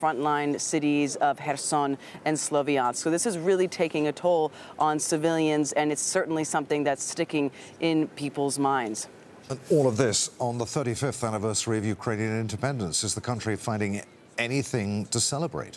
frontline cities of Kherson and Sloviansk. So this is really taking a toll on civilians, and it's certainly something that's sticking in people's minds. And all of this on the 35th anniversary of Ukrainian independence. Is the country finding anything to celebrate?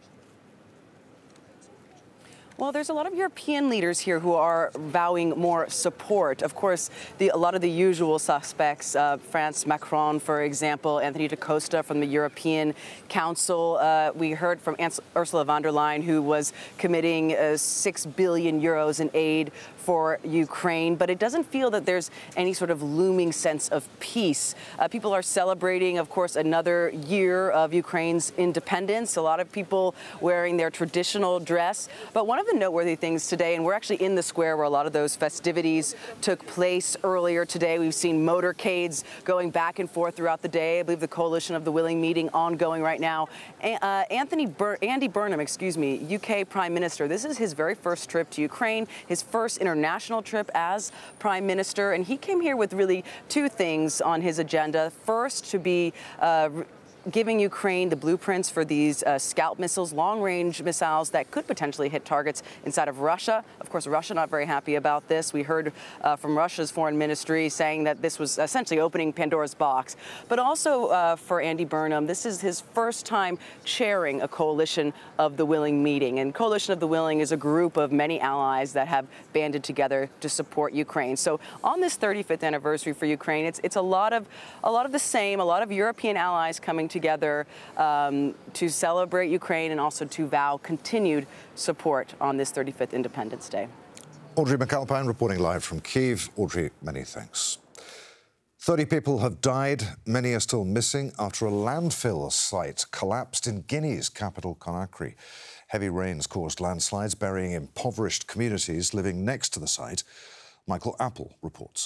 Well, there's a lot of European leaders here who are vowing more support. Of course, a lot of the usual suspects, France, Macron, for example, Anthony Da Costa from the European Council. We heard from Ursula von der Leyen, who was committing 6 billion euros in aid for Ukraine, but it doesn't feel that there's any sort of looming sense of peace. People are celebrating, of course, another year of Ukraine's independence. A lot of people wearing their traditional dress. But one of the noteworthy things today, and we're actually in the square where a lot of those festivities took place earlier today. We've seen motorcades going back and forth throughout the day. I believe the Coalition of the Willing meeting ongoing right now. Andy Burnham, UK Prime Minister. This is his very first trip to Ukraine, his first international trip as Prime Minister, and he came here with really two things on his agenda. First, to be giving Ukraine the blueprints for these Scout missiles, long-range missiles that could potentially hit targets inside of Russia. Of course, Russia not very happy about this. We heard from Russia's foreign ministry saying that this was essentially opening Pandora's box. But also for Andy Burnham, this is his first time chairing a Coalition of the Willing meeting. And Coalition of the Willing is a group of many allies that have banded together to support Ukraine. So on this 35th anniversary for Ukraine, it's a lot of the same, a lot of European allies coming together to celebrate Ukraine and also to vow continued support on this 35th Independence Day. Audrey McAlpine reporting live from Kyiv. Audrey, many thanks. 30 people have died. Many are still missing after a landfill site collapsed in Guinea's capital, Conakry. Heavy rains caused landslides, burying impoverished communities living next to the site. Michael Apple reports.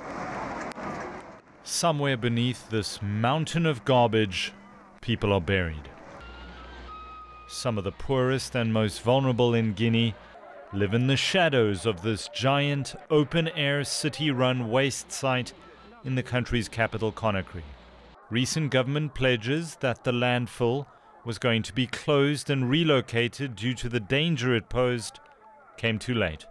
Somewhere beneath this mountain of garbage, people are buried. Some of the poorest and most vulnerable in Guinea live in the shadows of this giant open-air city-run waste site in the country's capital, Conakry. Recent government pledges that the landfill was going to be closed and relocated due to the danger it posed came too late.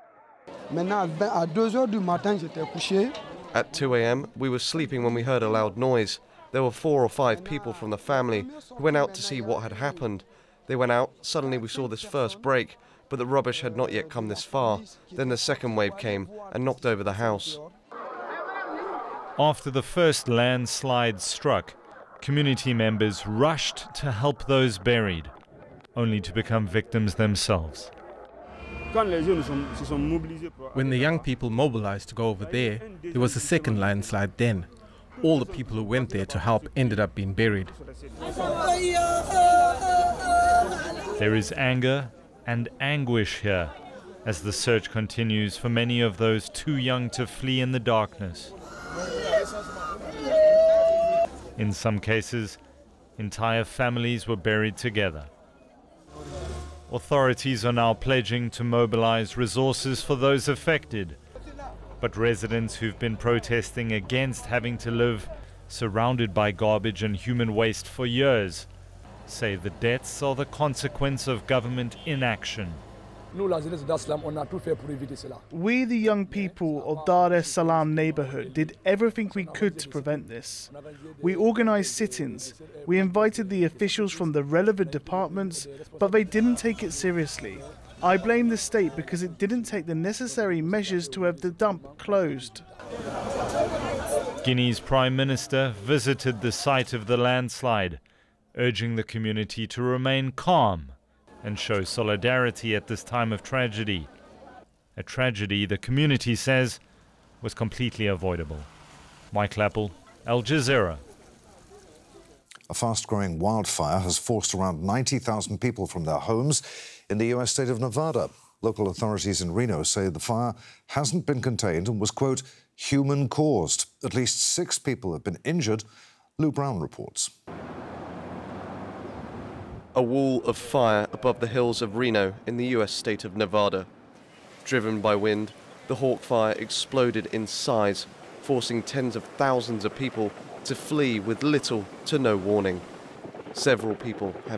At 2 a.m, we were sleeping when we heard a loud noise. There were 4 or 5 people from the family who went out to see what had happened. They went out, suddenly we saw this first break, but the rubbish had not yet come this far. Then the second wave came and knocked over the house. After the first landslide struck, community members rushed to help those buried, only to become victims themselves. When the young people mobilized to go over there was a second landslide then. All the people who went there to help ended up being buried. There is anger and anguish here as the search continues for many of those too young to flee in the darkness. In some cases, entire families were buried together. Authorities are now pledging to mobilize resources for those affected. But residents who've been protesting against having to live surrounded by garbage and human waste for years say the deaths are the consequence of government inaction. We, the young people of Dar es Salaam neighborhood, did everything we could to prevent this. We organized sit-ins. We invited the officials from the relevant departments, but they didn't take it seriously. I blame the state because it didn't take the necessary measures to have the dump closed. Guinea's Prime Minister visited the site of the landslide, urging the community to remain calm and show solidarity at this time of tragedy. A tragedy the community says was completely avoidable. Mike Lappel, Al Jazeera. A fast-growing wildfire has forced around 90,000 people from their homes in the U.S. state of Nevada. Local authorities in Reno say the fire hasn't been contained and was, quote, human-caused. At least 6 people have been injured. Lou Brown reports. A wall of fire above the hills of Reno in the U.S. state of Nevada. Driven by wind, the Hawk Fire exploded in size, forcing tens of thousands of people to flee with little to no warning. Several people have